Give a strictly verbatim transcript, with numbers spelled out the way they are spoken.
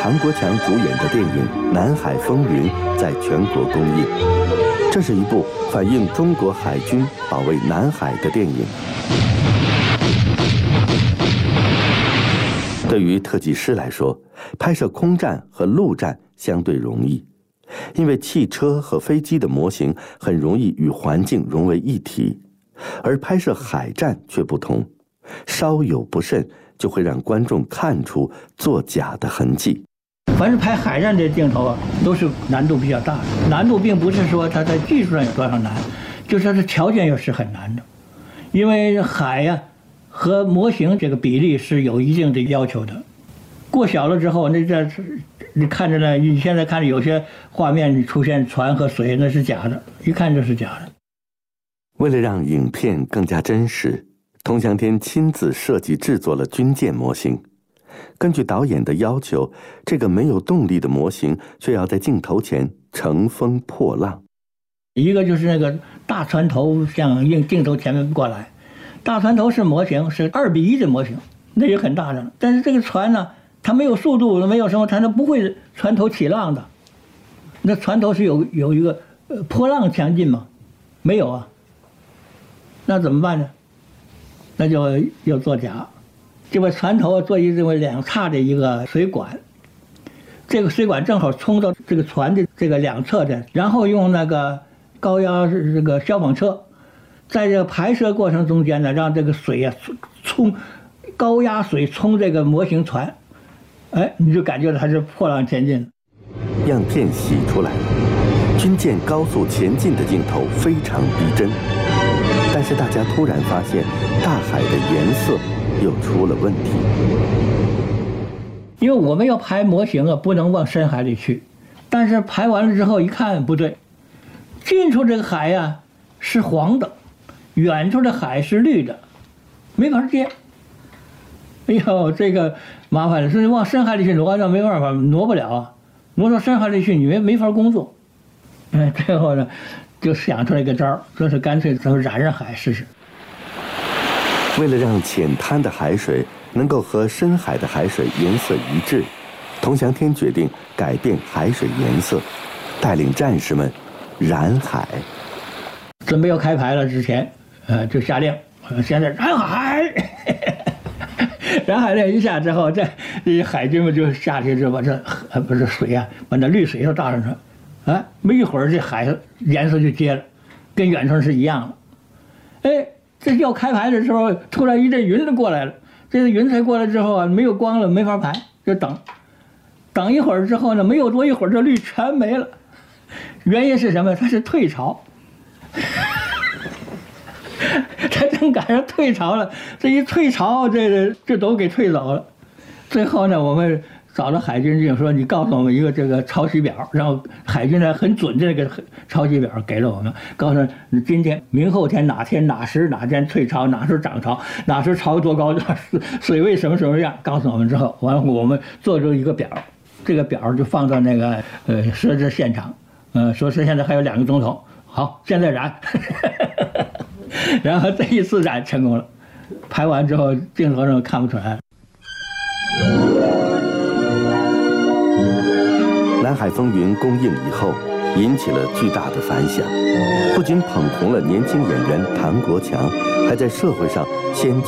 唐国强主演的电影《南海风云》在全国公映。这是一部反映中国海军保卫南海的电影。对于特技师来说，拍摄空战和陆战相对容易，因为汽车和飞机的模型很容易与环境融为一体，而拍摄海战却不同，稍有不慎就会让观众看出作假的痕迹。 凡是拍海战这镜头啊，都是难度比较大的。难度并不是说它在技术上有多少难，就是它的条件又是很难的，因为海呀、啊、和模型这个比例是有一定的要求的。过小了之后，那这你看着呢，你现在看着有些画面出现船和水，那是假的，一看就是假的。 为了让影片更加真实，童祥天亲自设计制作了军舰模型。根据导演的要求，这个没有动力的模型却要在镜头前乘风破浪。 一个就是那个大船头向映镜头前面过来，大船头是模型，是二比一的模型，那也很大的。但是这个船呢，它没有速度，没有什么，它不会船头起浪的。那船头是有有一个呃波浪强劲吗？没有啊。那怎么办呢？那就要作假。就把船头做一这么两叉的一个水管，这个水管正好冲到这个船的这个两侧的，然后用那个高压这个消防车，在这个排射过程中间呢，让这个水啊冲高压水冲这个模型船，哎，你就感觉到它是破浪前进。 样片洗出来了，军舰高速前进的镜头非常逼真，但是大家突然发现大海的颜色又出了问题， 因为我们要排模型啊，不能往深海里去。但是排完了之后一看不对，近处这个海呀、啊、是黄的，远处的海是绿的，没法接。哎呦，这个麻烦了，所以往深海里去挪，那没办法，挪不了啊，挪到深海里去你没没法工作。哎，最后呢，就想出来一个招儿，说是干脆咱们染染海试试。 为了让浅滩的海水能够和深海的海水颜色一致，童祥天决定改变海水颜色，带领战士们染海。 准备要开排了之前，呃，就下令，现在染海。染海令一下之后，这这海军们就下去就把这呃不是水啊，把那绿水都倒上去，啊，没一会儿这海颜色就接了，跟远处是一样的。哎。这要开排的时候，突然一阵云就过来了。这个云彩过来之后啊，没有光了，没法排，就等。等一会儿之后呢，没有多一会儿，这绿全没了。原因是什么？它是退潮。它正赶上退潮了，这一退潮，这个这都给退走了。最后呢，我们找了海军就说：“你告诉我们一个这个潮汐表。”然后海军呢很准这个潮汐表给了我们，告诉你今天、明后天哪天哪时哪天退潮，哪时涨潮，哪时潮多高，水位什么什么样，告诉我们之后，完我们做出一个表，这个表就放到那个呃设置现场，呃说是现在还有两个钟头，好，现在燃，然后这一次燃成功了，拍完之后镜头上看不出来。 《南海风云》公映以后，引起了巨大的反响，不仅捧红了年轻演员唐国强，还在社会上掀起